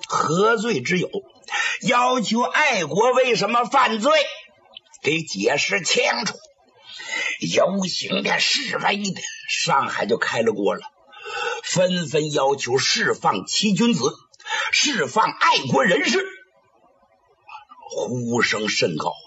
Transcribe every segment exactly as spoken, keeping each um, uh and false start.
何罪之有？要求爱国为什么犯罪，给解释清楚。游行的示威的，上海就开了锅了，纷纷要求释放七君子，释放爱国人士，呼声甚高。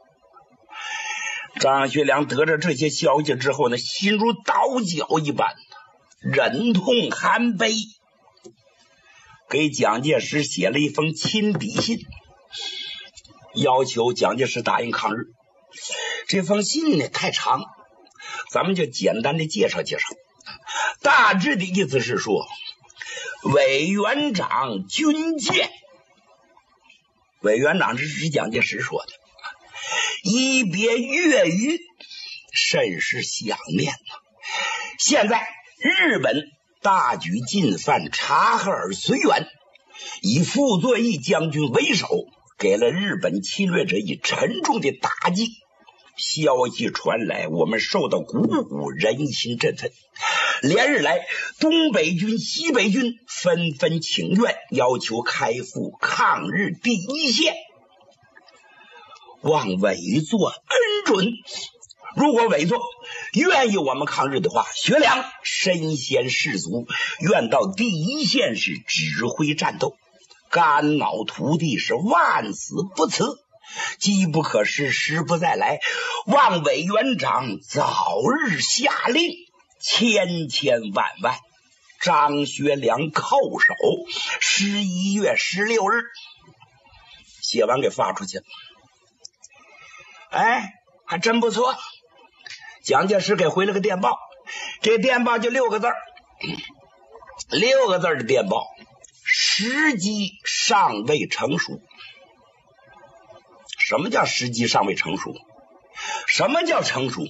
张学良得知这些消息之后呢，心如刀绞一般，忍痛含悲，给蒋介石写了一封亲笔信，要求蒋介石答应抗日。这封信呢太长，咱们就简单的介绍介绍。大致的意思是说，委员长军舰，委员长是指蒋介石说的，一别粤语，甚是想念呐。现在日本大举进犯察哈尔绥远，以傅作义将军为首，给了日本侵略者以沉重的打击。消息传来，我们受到鼓舞，人心振奋。连日来，东北军、西北军纷纷请愿，要求开赴抗日第一线，望委座恩准。如果委座愿意我们抗日的话，学良身先士卒，愿到第一线是指挥战斗，肝脑涂地，是万死不辞。机不可失，时不再来，望委员长早日下令，千千万万。张学良叩首。十一月十六日写完给发出去了。哎，还真不错。蒋介石给回了个电报，这电报就六个字儿，六个字的电报，时机尚未成熟。什么叫时机尚未成熟？什么叫成熟？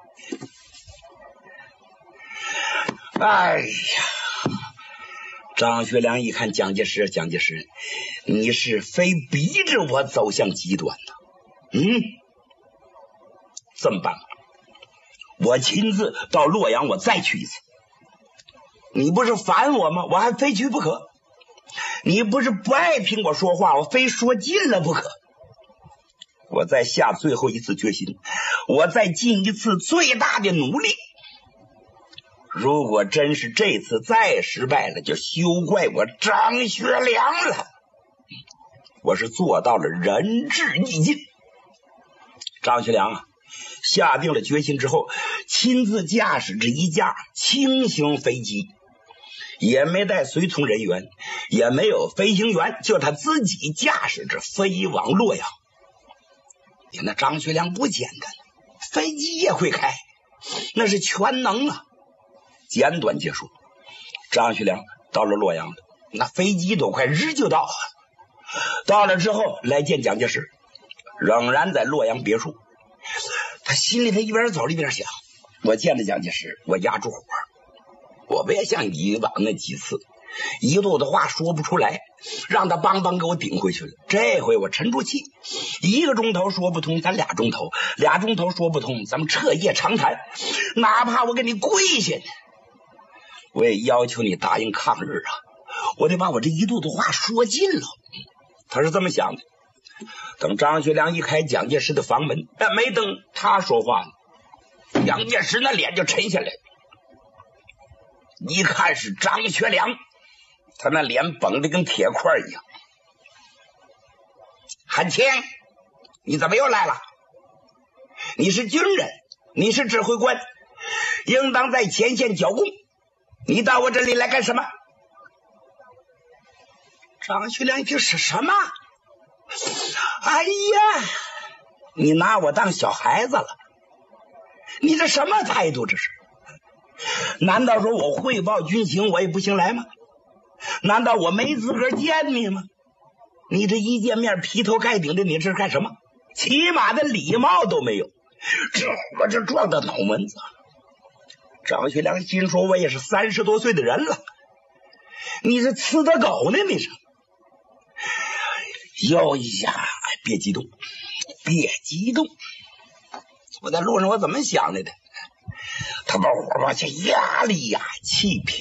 哎呀，张学良一看蒋介石，蒋介石，你是非逼着我走向极端呢？嗯，这么办吧，我亲自到洛阳，我再去一次。你不是烦我吗？我还非去不可。你不是不爱听我说话，我非说尽了不可。我再下最后一次决心，我再尽一次最大的努力。如果真是这次再失败了，就休怪我张学良了。我是做到了仁至义尽。张学良啊，下定了决心之后，亲自驾驶着一架轻型飞机，也没带随从人员，也没有飞行员，就他自己驾驶着飞往洛阳。那张学良不简单，飞机也会开，那是全能啊。简短结束，张学良到了洛阳了，那飞机都快日就到了。到了之后来见蒋介石，仍然在洛阳别墅。他心里头一边走一边想，我见了蒋介石，我压住火，我别像以往那几次一肚子话说不出来，让他邦邦给我顶回去了。这回我沉住气，一个钟头说不通，咱俩钟头，俩钟头说不通，咱们彻夜长谈，哪怕我给你跪下，我也要求你答应抗日啊！我得把我这一肚子话说尽了。他是这么想的。等张学良一开蒋介石的房门，但没等他说话呢，蒋介石那脸就沉下来。一看是张学良，他那脸绷得跟铁块一样。汉卿，你怎么又来了？你是军人，你是指挥官，应当在前线剿共，你到我这里来干什么？张学良一听是什么？哎呀，你拿我当小孩子了？你这什么态度这是？难道说我汇报军情我也不行来吗？难道我没资格见你吗？你这一见面劈头盖顶的，你这是干什么？起码的礼貌都没有，这我这撞到脑门子。张学良心说，我也是三十多岁的人了，你是呲的狗呢？你是哟呀，别激动，别激动。我在路上我怎么想的呢？他把火往下压了一压，气平